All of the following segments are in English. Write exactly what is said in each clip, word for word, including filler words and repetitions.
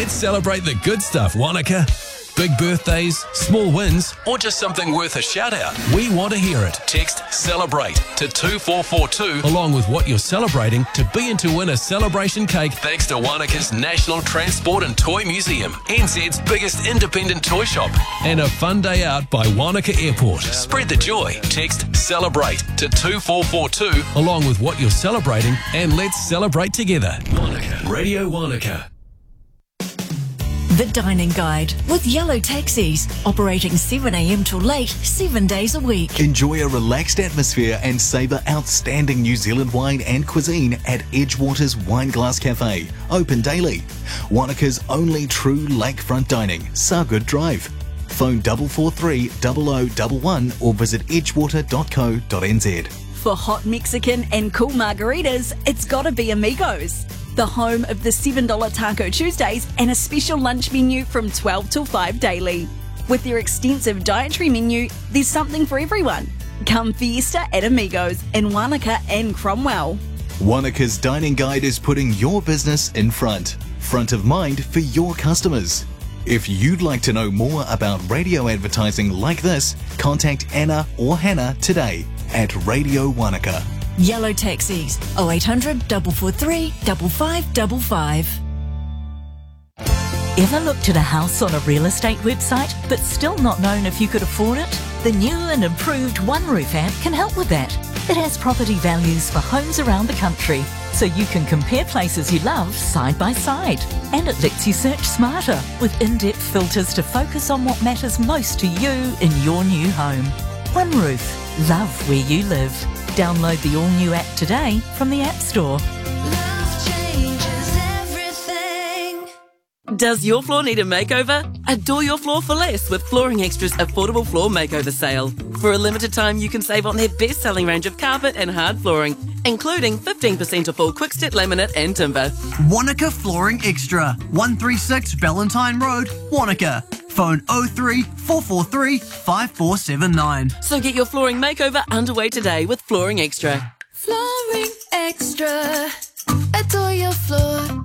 Let's celebrate the good stuff, Wanaka. Big birthdays, small wins, or just something worth a shout out. We want to hear it. Text CELEBRATE to two four four two along with what you're celebrating to be in to win a celebration cake thanks to Wanaka's National Transport and Toy Museum, N Z's biggest independent toy shop, and a fun day out by Wanaka Airport. Spread the joy. Text CELEBRATE to two four four two along with what you're celebrating and let's celebrate together. Wanaka. Radio Wanaka. The Dining Guide with Yellow Taxis, operating seven a m till late, seven days a week. Enjoy a relaxed atmosphere and savour outstanding New Zealand wine and cuisine at Edgewater's Wineglass Cafe, open daily. Wanaka's only true lakefront dining, Sargood Drive. Phone double four three double oh double one or visit edgewater dot co dot n z. For hot Mexican and cool margaritas, it's gotta be Amigos, the home of the seven dollar Taco Tuesdays and a special lunch menu from twelve till five daily. With their extensive dietary menu, there's something for everyone. Come fiesta at Amigos in Wanaka and Cromwell. Wanaka's Dining Guide is putting your business in front, front of mind for your customers. If you'd like to know more about radio advertising like this, contact Anna or Hannah today at Radio Wanaka. Yellow Taxis, oh eight hundred, four four three, five five five five. Ever looked at a house on a real estate website but still not known if you could afford it? The new and improved OneRoof app can help with that. It has property values for homes around the country, so you can compare places you love side by side. And it lets you search smarter with in-depth filters to focus on what matters most to you in your new home. OneRoof, love where you live. Download the all-new app today from the App Store. Love changes everything. Does your floor need a makeover? Adore your floor for less with Flooring Extra's affordable floor makeover sale. For a limited time, you can save on their best-selling range of carpet and hard flooring, including fifteen percent off all quick-step laminate and timber. Wanaka Flooring Extra, one thirty-six Valentine Road, Wanaka. Phone oh three, four four three, five four seven nine. So get your flooring makeover underway today with Flooring Extra. Flooring Extra. Adore your floor.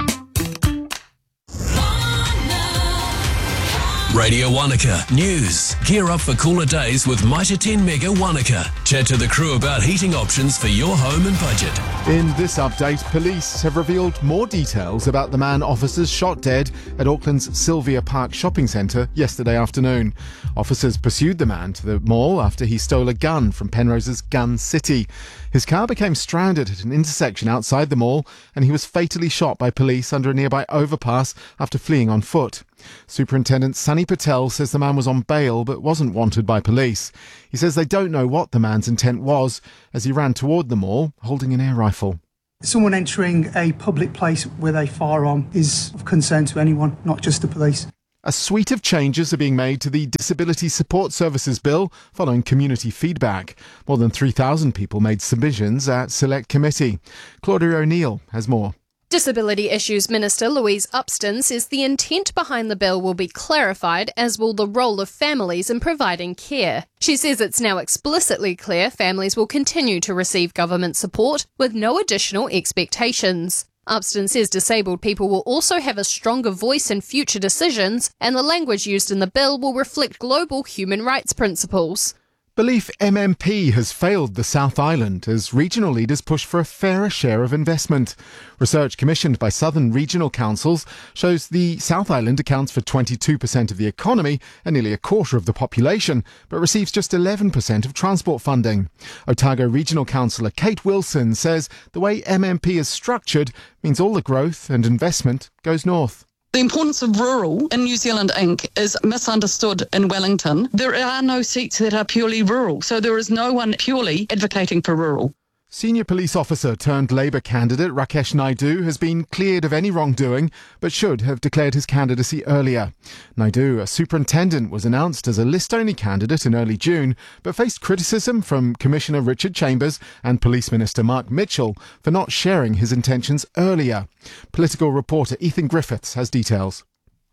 Radio Wanaka News. Gear up for cooler days with Mitre ten Mega Wanaka. Chat to the crew about heating options for your home and budget. In this update, police have revealed more details about the man officers shot dead at Auckland's Sylvia Park shopping centre yesterday afternoon. Officers pursued the man to the mall after he stole a gun from Penrose's Gun City. His car became stranded at an intersection outside the mall and he was fatally shot by police under a nearby overpass after fleeing on foot. Superintendent Sunny Patel says the man was on bail but wasn't wanted by police. He says they don't know what the man's intent was as he ran toward the mall holding an air rifle. Someone entering a public place with a firearm is of concern to anyone, not just the police. A suite of changes are being made to the Disability Support Services Bill following community feedback. More than three thousand people made submissions at Select Committee. Claudia O'Neill has more. Disability Issues Minister Louise Upston says the intent behind the bill will be clarified, as will the role of families in providing care. She says it's now explicitly clear families will continue to receive government support with no additional expectations. Upston says disabled people will also have a stronger voice in future decisions, and the language used in the bill will reflect global human rights principles. Belief M M P has failed the South Island as regional leaders push for a fairer share of investment. Research commissioned by Southern Regional Councils shows the South Island accounts for twenty-two percent of the economy and nearly a quarter of the population, but receives just eleven percent of transport funding. Otago Regional Councillor Kate Wilson says the way M M P is structured means all the growth and investment goes north. The importance of rural in New Zealand Incorporated is misunderstood in Wellington. There are no seats that are purely rural, so there is no one purely advocating for rural. Senior police officer turned Labour candidate Rakesh Naidu has been cleared of any wrongdoing, but should have declared his candidacy earlier. Naidu, a superintendent, was announced as a list-only candidate in early June, but faced criticism from Commissioner Richard Chambers and Police Minister Mark Mitchell for not sharing his intentions earlier. Political reporter Ethan Griffiths has details.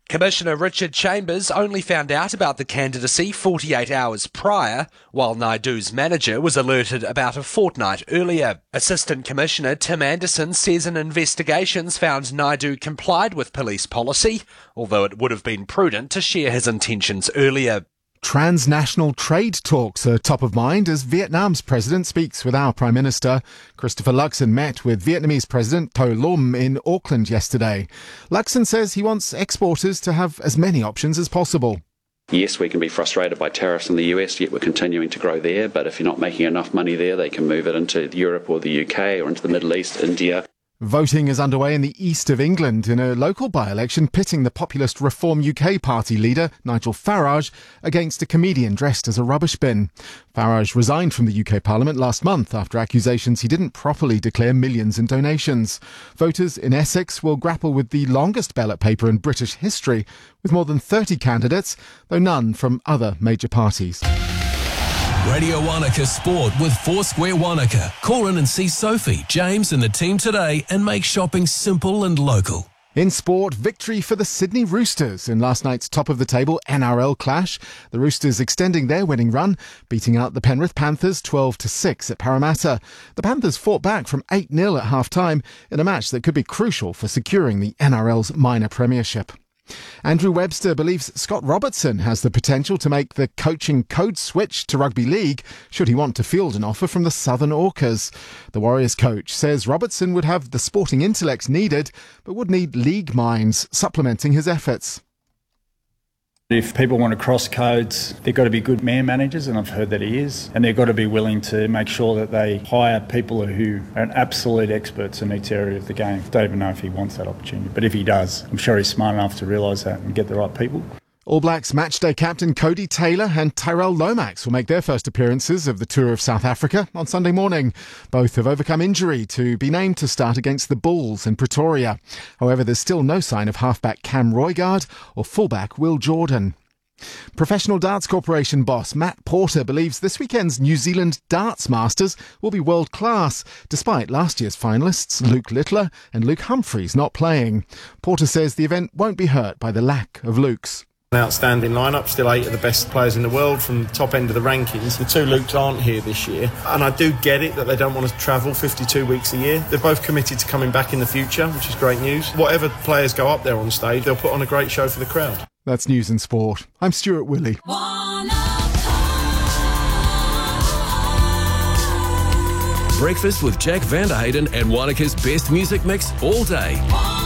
Commissioner Richard Chambers only found out about the candidacy forty-eight hours prior, while Naidu's manager was alerted about a fortnight earlier. Assistant Commissioner Tim Anderson says an investigations found Naidu complied with police policy, although it would have been prudent to share his intentions earlier. Transnational trade talks are top of mind as Vietnam's president speaks with our Prime Minister. Christopher Luxon met with Vietnamese President To Lum in Auckland yesterday. Luxon says he wants exporters to have as many options as possible. Yes, we can be frustrated by tariffs in the U S, yet we're continuing to grow there. But if you're not making enough money there, they can move it into Europe or the U K or into the Middle East, India. Voting is underway in the east of England in a local by-election pitting the populist Reform U K party leader, Nigel Farage, against a comedian dressed as a rubbish bin. Farage resigned from the U K Parliament last month after accusations he didn't properly declare millions in donations. Voters in Essex will grapple with the longest ballot paper in British history, with more than thirty candidates, though none from other major parties. Radio Wanaka Sport with Foursquare Wanaka. Call in and see Sophie, James and the team today and make shopping simple and local. In sport, victory for the Sydney Roosters in last night's top-of-the-table N R L clash. The Roosters extending their winning run, beating out the Penrith Panthers twelve to six at Parramatta. The Panthers fought back from eight nil at half-time in a match that could be crucial for securing the N R L's minor premiership. Andrew Webster believes Scott Robertson has the potential to make the coaching code switch to rugby league should he want to field an offer from the Southern Orcas. The Warriors coach says Robertson would have the sporting intellect needed, but would need league minds supplementing his efforts. If people want to cross codes, they've got to be good man managers, and I've heard that he is. And they've got to be willing to make sure that they hire people who are absolute experts in each area of the game. Don't even know if he wants that opportunity, but if he does, I'm sure he's smart enough to realise that and get the right people. All Blacks matchday captain Cody Taylor and Tyrell Lomax will make their first appearances of the Tour of South Africa on Sunday morning. Both have overcome injury to be named to start against the Bulls in Pretoria. However, there's still no sign of halfback Cam Roigard or fullback Will Jordan. Professional Darts Corporation boss Matt Porter believes this weekend's New Zealand Darts Masters will be world-class, despite last year's finalists Luke Littler and Luke Humphreys not playing. Porter says the event won't be hurt by the lack of Lukes. An outstanding lineup, still eight of the best players in the world from the top end of the rankings. The two Lukes aren't here this year, and I do get it that they don't want to travel fifty-two weeks a year. They're both committed to coming back in the future, which is great news. Whatever players go up there on stage, they'll put on a great show for the crowd. That's News and Sport. I'm Stuart Willey. Breakfast with Jack Vanderhayden and Wanaka's best music mix all day.